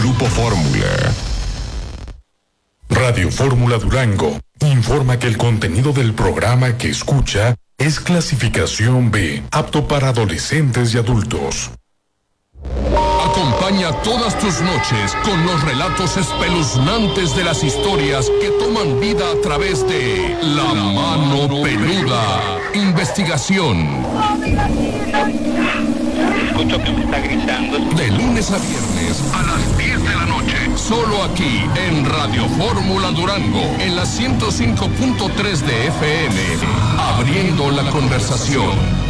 Grupo Fórmula. Radio Fórmula Durango informa que el contenido del programa que escucha es clasificación B, apto para adolescentes y adultos. Acompaña todas tus noches con los relatos espeluznantes de las historias que toman vida a través de La Mano Peluda. Investigación. Escucho que me está gritando. De lunes a viernes a las 10 de la noche. Solo aquí en Radio Fórmula Durango, en la 105.3 de FM. Abriendo la conversación.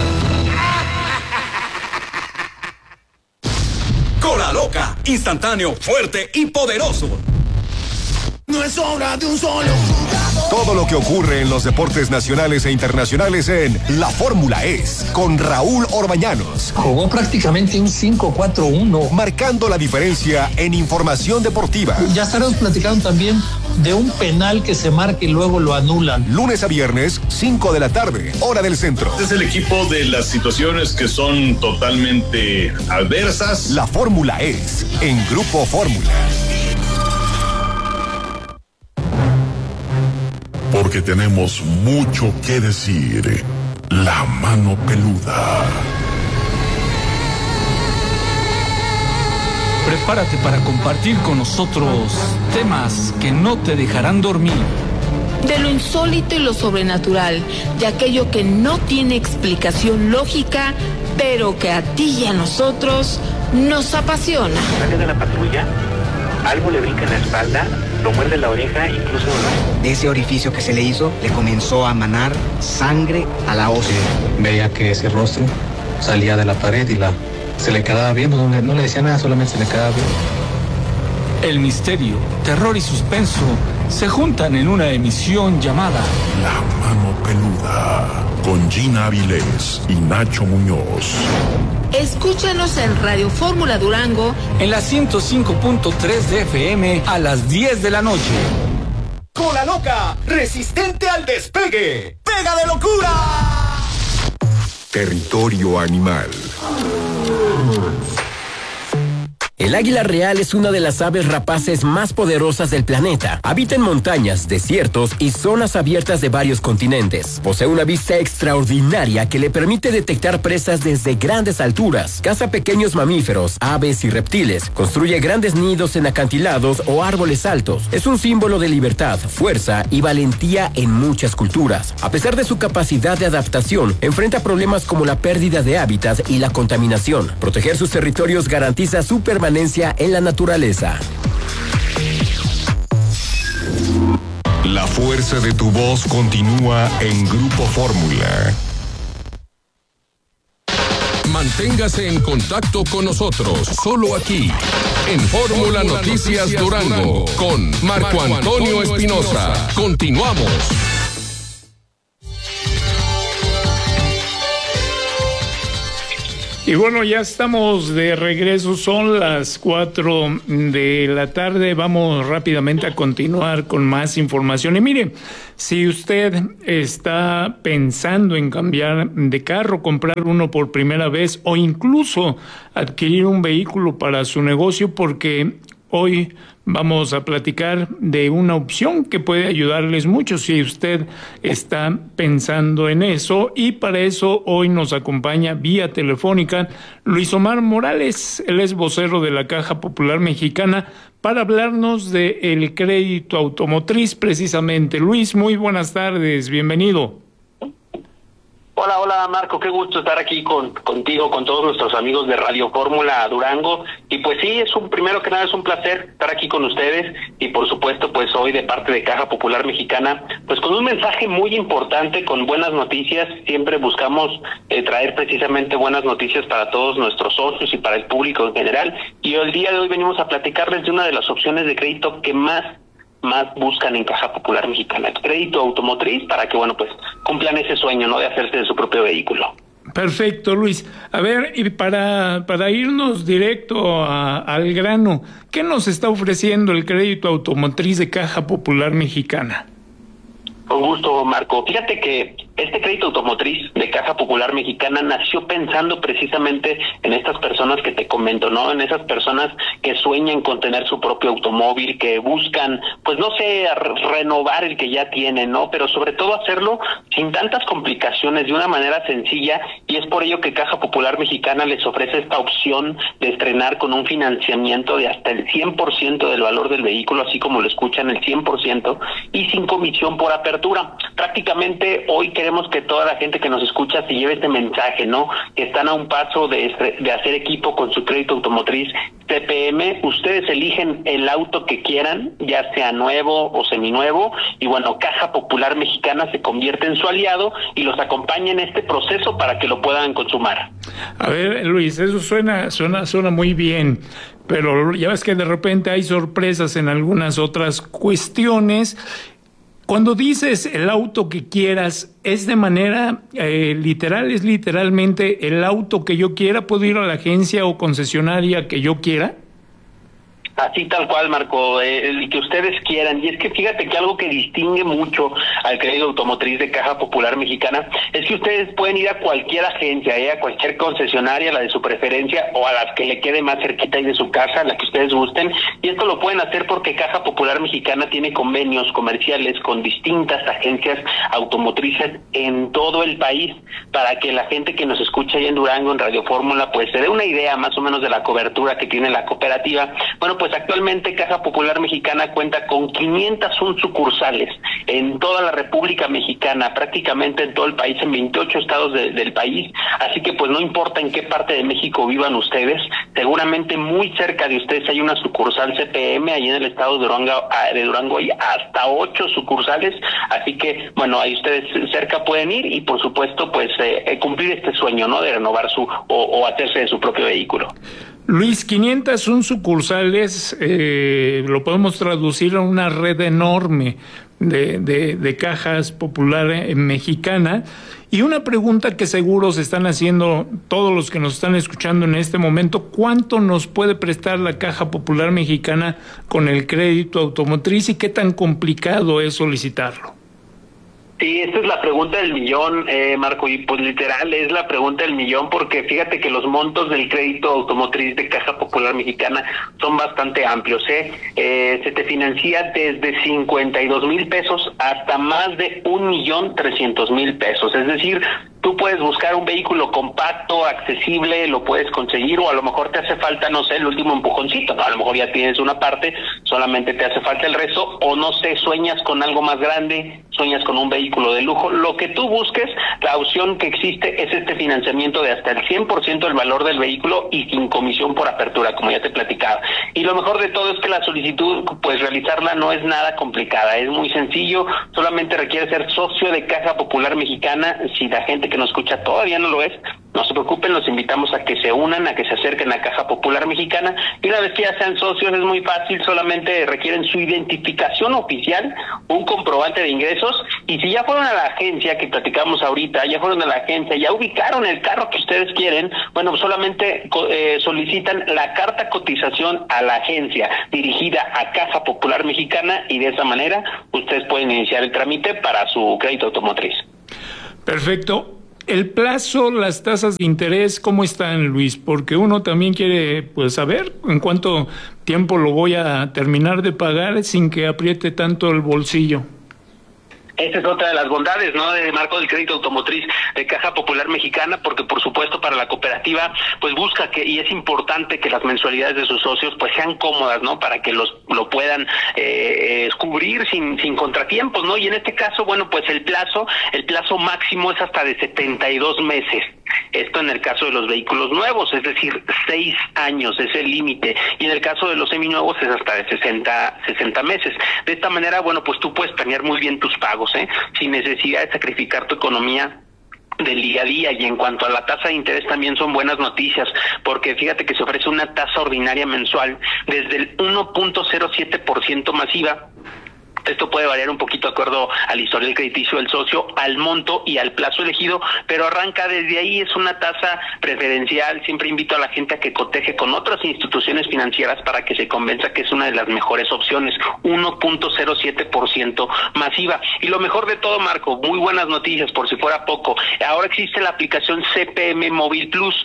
Cola Loca, instantáneo, fuerte y poderoso. No es obra de un solo jugador. Todo lo que ocurre en los deportes nacionales e internacionales en La Fórmula Es, con Raúl Orbañanos. Jugó prácticamente un 5-4-1. Marcando la diferencia en información deportiva. Ya estaremos platicando también de un penal que se marca y luego lo anulan. Lunes a viernes, 5 de la tarde, hora del centro. Este es el equipo de las situaciones que son totalmente adversas. La Fórmula Es, en Grupo Fórmula. Porque tenemos mucho que decir. La Mano Peluda. Prepárate para compartir con nosotros temas que no te dejarán dormir. De lo insólito y lo sobrenatural, de aquello que no tiene explicación lógica, pero que a ti y a nosotros nos apasiona. Sale de la patrulla, algo le brinca en la espalda, lo muerde la oreja, incluso... De ese orificio que se le hizo, le comenzó a manar sangre a la ósea. Veía que ese rostro salía de la pared y se le quedaba viendo, no le decía nada, solamente se le quedaba viendo. El misterio, terror y suspenso se juntan en una emisión llamada La Mano Peluda, con Gina Avilés y Nacho Muñoz. Escúchanos en Radio Fórmula Durango, en la 105.3 de FM a las 10 de la noche. Cola Loca, resistente al despegue. ¡Pega de locura! Territorio animal. El águila real es una de las aves rapaces más poderosas del planeta. Habita en montañas, desiertos y zonas abiertas de varios continentes. Posee una vista extraordinaria que le permite detectar presas desde grandes alturas. Caza pequeños mamíferos, aves y reptiles. Construye grandes nidos en acantilados o árboles altos. Es un símbolo de libertad, fuerza y valentía en muchas culturas. A pesar de su capacidad de adaptación, enfrenta problemas como la pérdida de hábitat y la contaminación. Proteger sus territorios garantiza su permanencia en la naturaleza. La fuerza de tu voz continúa en Grupo Fórmula. Manténgase en contacto con nosotros, solo aquí, en Fórmula Noticias Durango, con Marco Antonio Espinosa. Continuamos. Y bueno, ya estamos de regreso, son las 4 de la tarde, vamos rápidamente a continuar con más información. Y mire, si usted está pensando en cambiar de carro, comprar uno por primera vez o incluso adquirir un vehículo para su negocio, porque hoy vamos a platicar de una opción que puede ayudarles mucho si usted está pensando en eso, y para eso hoy nos acompaña vía telefónica Luis Omar Morales. Él es vocero de la Caja Popular Mexicana para hablarnos del crédito automotriz precisamente. Luis, muy buenas tardes, bienvenido. Hola Marco, qué gusto estar aquí contigo, con todos nuestros amigos de Radio Fórmula Durango. Y pues sí, primero que nada es un placer estar aquí con ustedes, y por supuesto pues hoy de parte de Caja Popular Mexicana, pues con un mensaje muy importante, con buenas noticias. Siempre buscamos traer precisamente buenas noticias para todos nuestros socios y para el público en general, y el día de hoy venimos a platicarles de una de las opciones de crédito que más buscan en Caja Popular Mexicana, el crédito automotriz, para que pues cumplan ese sueño, ¿no?, de hacerse de su propio vehículo. Perfecto, Luis. A ver, y para irnos directo al grano, ¿qué nos está ofreciendo el crédito automotriz de Caja Popular Mexicana? Con gusto, Marco. Fíjate que Este crédito automotriz de Caja Popular Mexicana nació pensando precisamente en estas personas que te comento, ¿no? En esas personas que sueñan con tener su propio automóvil, que buscan, pues no sé, renovar el que ya tienen, ¿no? Pero sobre todo hacerlo sin tantas complicaciones, de una manera sencilla, y es por ello que Caja Popular Mexicana les ofrece esta opción de estrenar con un financiamiento de hasta el 100% del valor del vehículo, así como lo escuchan, el 100%, y sin comisión por apertura. Prácticamente hoy queremos que toda la gente que nos escucha se lleve este mensaje, ¿no? Que están a un paso de hacer equipo con su crédito automotriz CPM. Ustedes eligen el auto que quieran, ya sea nuevo o seminuevo, y bueno, Caja Popular Mexicana se convierte en su aliado y los acompaña en este proceso para que lo puedan consumar. A ver, Luis, eso suena muy bien, pero ya ves que de repente hay sorpresas en algunas otras cuestiones. Cuando dices el auto que quieras, ¿es de manera literal? ¿Es literalmente el auto que yo quiera? ¿Puedo ir a la agencia o concesionaria que yo quiera? Así tal cual, Marco, el que ustedes quieran. Y es que fíjate que algo que distingue mucho al crédito automotriz de Caja Popular Mexicana es que ustedes pueden ir a cualquier agencia, a cualquier concesionaria, la de su preferencia, o a las que le quede más cerquita y de su casa, la que ustedes gusten. Y esto lo pueden hacer porque Caja Popular Mexicana tiene convenios comerciales con distintas agencias automotrices en todo el país, para que la gente que nos escucha ahí en Durango, en Radio Fórmula, pues se dé una idea más o menos de la cobertura que tiene la cooperativa. Bueno, pues actualmente Caja Popular Mexicana cuenta con 501 sucursales en toda la República Mexicana, prácticamente en todo el país, en 28 estados del país, así que pues no importa en qué parte de México vivan ustedes, seguramente muy cerca de ustedes hay una sucursal CPM, ahí en el estado de Durango hay hasta 8 sucursales, así que bueno, ahí ustedes cerca pueden ir y por supuesto pues cumplir este sueño, ¿no? De renovar o hacerse de su propio vehículo. Luis, 501 sucursales, lo podemos traducir a una red enorme de cajas popular mexicana. Y una pregunta que seguro se están haciendo todos los que nos están escuchando en este momento: ¿cuánto nos puede prestar la Caja Popular Mexicana con el crédito automotriz y qué tan complicado es solicitarlo? Sí, esta es la pregunta del millón, Marco, y pues literal es la pregunta del millón, porque fíjate que los montos del crédito automotriz de Caja Popular Mexicana son bastante amplios, se te financia desde 52,000 pesos hasta más de 1,300,000 pesos, es decir, tú puedes buscar un vehículo compacto, accesible, lo puedes conseguir, o a lo mejor te hace falta, no sé, el último empujoncito, ¿no? A lo mejor ya tienes una parte, solamente te hace falta el resto, o no sé, sueñas con algo más grande, sueñas con un vehículo de lujo, lo que tú busques, la opción que existe es este financiamiento de hasta el 100% del valor del vehículo y sin comisión por apertura, como ya te platicaba. Y lo mejor de todo es que la solicitud, pues realizarla no es nada complicada, es muy sencillo, solamente requiere ser socio de Caja Popular Mexicana. Si la gente que nos escucha todavía no lo es, no se preocupen, los invitamos a que se unan, a que se acerquen a Caja Popular Mexicana, y una vez que ya sean socios es muy fácil, solamente requieren su identificación oficial, un comprobante de ingresos, y si ya fueron a la agencia que platicamos ahorita, ya fueron a la agencia, ya ubicaron el carro que ustedes quieren, bueno, solamente solicitan la carta cotización a la agencia dirigida a Caja Popular Mexicana, y de esa manera ustedes pueden iniciar el trámite para su crédito automotriz. Perfecto. El plazo, las tasas de interés, ¿cómo están, Luis? Porque uno también quiere, pues, saber en cuánto tiempo lo voy a terminar de pagar sin que apriete tanto el bolsillo. Esa es otra de las bondades, ¿no?, de Marco, del crédito automotriz de Caja Popular Mexicana, porque por supuesto para la cooperativa pues busca que, y es importante que las mensualidades de sus socios pues sean cómodas, ¿no?, para que lo puedan cubrir sin contratiempos, ¿no? Y en este caso, bueno, pues el plazo máximo es hasta de 72 meses. Esto en el caso de los vehículos nuevos, es decir, 6 años es el límite, y en el caso de los seminuevos es hasta de 60 meses. De esta manera, bueno, pues tú puedes planear muy bien tus pagos, sin necesidad de sacrificar tu economía del día a día. Y en cuanto a la tasa de interés también son buenas noticias, porque fíjate que se ofrece una tasa ordinaria mensual desde el 1.07% masiva Esto puede variar un poquito de acuerdo al historial crediticio del socio, al monto y al plazo elegido, pero arranca desde ahí, es una tasa preferencial. Siempre invito a la gente a que coteje con otras instituciones financieras para que se convenza que es una de las mejores opciones, 1.07% masiva. Y lo mejor de todo, Marco, muy buenas noticias, por si fuera poco, ahora existe la aplicación CPM Móvil Plus,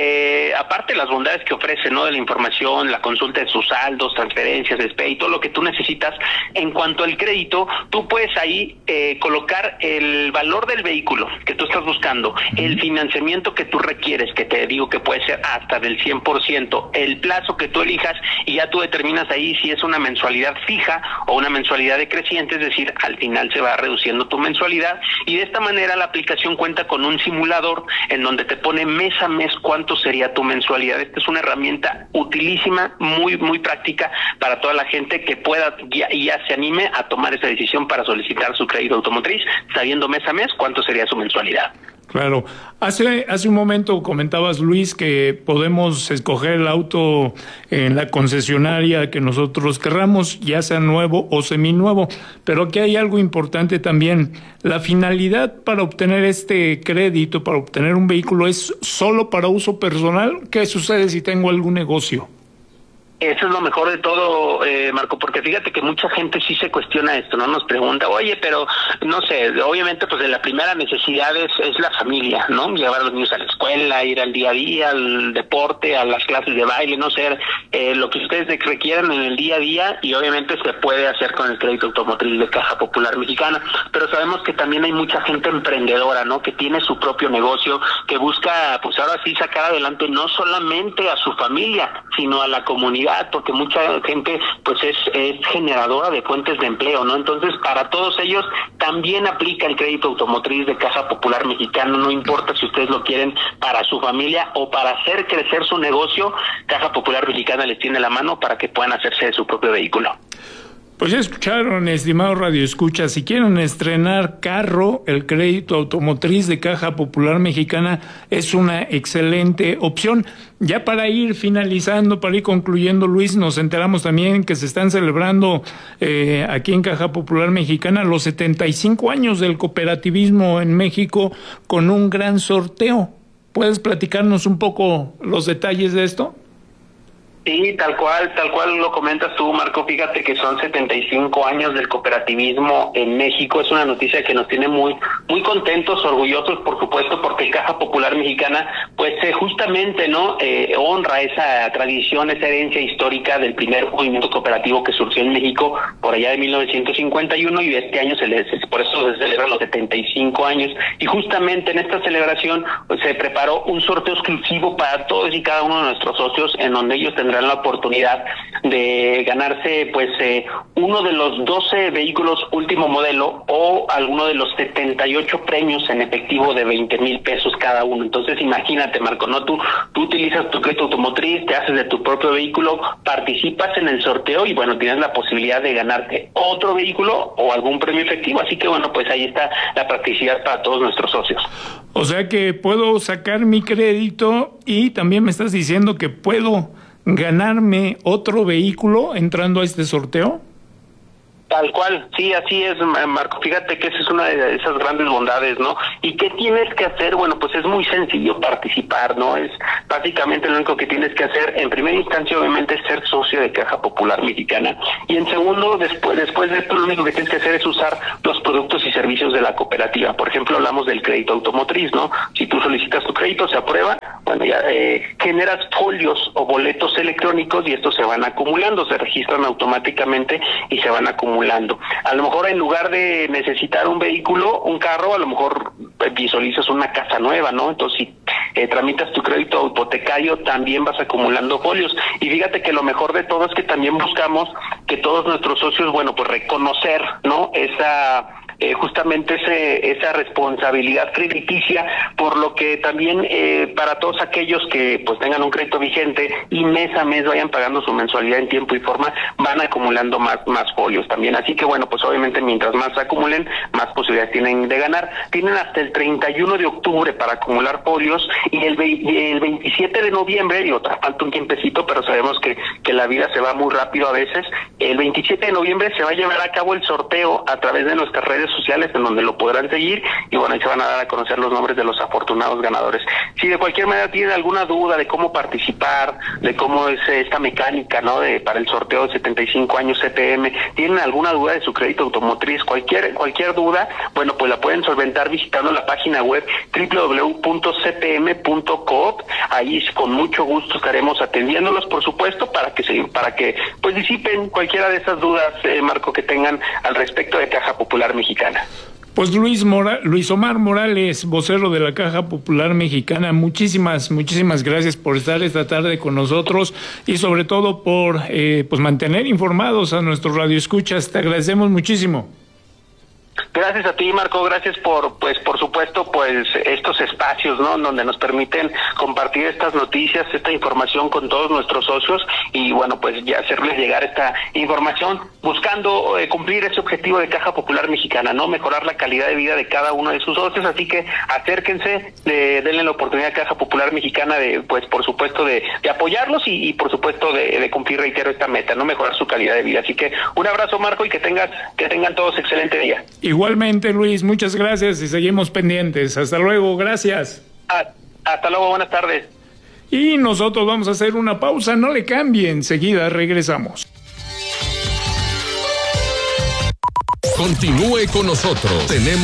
aparte de las bondades que ofrece, ¿no?, de la información, la consulta de sus saldos, transferencias, SPE y todo lo que tú necesitas en cuanto al crédito, tú puedes ahí colocar el valor del vehículo que tú estás buscando, el financiamiento que tú requieres, que te digo que puede ser hasta del 100%, el plazo que tú elijas, y ya tú determinas ahí si es una mensualidad fija o una mensualidad decreciente, es decir, al final se va reduciendo tu mensualidad, y de esta manera la aplicación cuenta con un simulador en donde te pone mes a mes cuánto sería tu mensualidad. Esta es una herramienta utilísima, muy práctica para toda la gente que pueda ya se anime a tomar esa decisión para solicitar su crédito automotriz, sabiendo mes a mes cuánto sería su mensualidad. Claro. Hace un momento comentabas, Luis, que podemos escoger el auto en la concesionaria que nosotros querramos, ya sea nuevo o seminuevo, pero aquí hay algo importante también. La finalidad para obtener este crédito, para obtener un vehículo, ¿es solo para uso personal? ¿Qué sucede si tengo algún negocio? Eso es lo mejor de todo, Marco, porque fíjate que mucha gente sí se cuestiona esto, ¿no? Nos pregunta, oye, pero no sé, obviamente pues la primera necesidad es la familia, ¿no? Llevar a los niños a la escuela, ir al día a día, al deporte, a las clases de baile, no sé, lo que ustedes requieran en el día a día, y obviamente se puede hacer con el crédito automotriz de Caja Popular Mexicana, pero sabemos que también hay mucha gente emprendedora, ¿no? Que tiene su propio negocio, que busca pues ahora sí sacar adelante no solamente a su familia, sino a la comunidad, porque mucha gente pues es generadora de fuentes de empleo, ¿no? Entonces, para todos ellos también aplica el crédito automotriz de Caja Popular Mexicana, no importa si ustedes lo quieren para su familia o para hacer crecer su negocio, Caja Popular Mexicana les tiene la mano para que puedan hacerse de su propio vehículo. Pues ya escucharon, estimados radioescuchas, si quieren estrenar carro, el crédito automotriz de Caja Popular Mexicana es una excelente opción. Ya para ir finalizando, para ir concluyendo, Luis, nos enteramos también que se están celebrando aquí en Caja Popular Mexicana los 75 años del cooperativismo en México con un gran sorteo. ¿Puedes platicarnos un poco los detalles de esto? Sí, tal cual lo comentas tú, Marco. Fíjate que son 75 años del cooperativismo en México. Es una noticia que nos tiene muy contentos, orgullosos, por supuesto, porque Caja Popular Mexicana, pues justamente, ¿no? Honra esa tradición, esa herencia histórica del primer movimiento cooperativo que surgió en México por allá de 1951, y este año por eso se celebran los 75 años. Y justamente en esta celebración pues, se preparó un sorteo exclusivo para todos y cada uno de nuestros socios, en donde ellos tendrán la oportunidad de ganarse pues uno de los 12 vehículos último modelo o alguno de los 78 premios en efectivo de 20,000 pesos cada uno. Entonces imagínate, Marco, ¿no? Tú utilizas tu crédito automotriz, te haces de tu propio vehículo, participas en el sorteo y bueno, tienes la posibilidad de ganarte otro vehículo o algún premio efectivo. Así que bueno, pues ahí está la practicidad para todos nuestros socios. O sea que puedo sacar mi crédito y también me estás diciendo que puedo ganarme otro vehículo entrando a este sorteo. Tal cual, sí, así es, Marco. Fíjate que esa es una de esas grandes bondades, ¿no? ¿Y qué tienes que hacer? Bueno, pues es muy sencillo participar, ¿no? Es básicamente lo único que tienes que hacer. En primera instancia, obviamente, es ser socio de Caja Popular Mexicana. Y en segundo, después de esto, lo único que tienes que hacer es usar los productos y servicios de la cooperativa. Por ejemplo, hablamos del crédito automotriz, ¿no? Si tú solicitas tu crédito, se aprueba, bueno, ya generas folios o boletos electrónicos y estos se van acumulando, se registran automáticamente y se van acumulando. A lo mejor en lugar de necesitar un vehículo, un carro, a lo mejor visualizas una casa nueva, ¿no? Entonces, si tramitas tu crédito hipotecario, también vas acumulando folios. Y fíjate que lo mejor de todo es que también buscamos que todos nuestros socios, bueno, pues reconocer, ¿no? Esa justamente esa responsabilidad crediticia, por lo que también para todos aquellos que pues tengan un crédito vigente y mes a mes vayan pagando su mensualidad en tiempo y forma, van acumulando más folios también. Así que bueno, pues obviamente mientras más acumulen, más posibilidades tienen de ganar. Tienen hasta el 31 de octubre para acumular folios, y el 27 de noviembre, y otra falta un tiempecito, pero sabemos que la vida se va muy rápido a veces. El 27 de noviembre se va a llevar a cabo el sorteo a través de nuestras redes sociales, en donde lo podrán seguir, y bueno, ahí se van a dar a conocer los nombres de los afortunados ganadores. Si de cualquier manera tienen alguna duda de cómo participar, de cómo es esta mecánica, ¿no?, para el sorteo de 75 años CTM, tienen alguna duda de su crédito automotriz, cualquier duda, bueno, pues la pueden solventar visitando la página web www.ctm.coop. Ahí con mucho gusto estaremos atendiéndolos, por supuesto, para que pues disipen cualquiera de esas dudas, Marco, que tengan al respecto de Caja Popular Mexicana. Pues Luis Omar Morales, vocero de la Caja Popular Mexicana, muchísimas gracias por estar esta tarde con nosotros y sobre todo por pues mantener informados a nuestros radioescuchas. Te agradecemos muchísimo. Gracias a ti, Marco, gracias por supuesto, estos espacios, ¿no?, donde nos permiten compartir estas noticias, esta información con todos nuestros socios, y bueno, pues ya hacerles llegar esta información buscando cumplir ese objetivo de Caja Popular Mexicana, ¿no?, mejorar la calidad de vida de cada uno de sus socios. Así que acérquense, denle la oportunidad a Caja Popular Mexicana de, pues por supuesto, de apoyarlos y por supuesto de cumplir, reitero, esta meta, ¿no?, mejorar su calidad de vida. Así que un abrazo, Marco, y que tengan todos excelente día. Igualmente, Luis, muchas gracias y seguimos pendientes. Hasta luego, gracias. Hasta luego, buenas tardes. Y nosotros vamos a hacer una pausa, no le cambien, enseguida regresamos. Continúe con nosotros, tenemos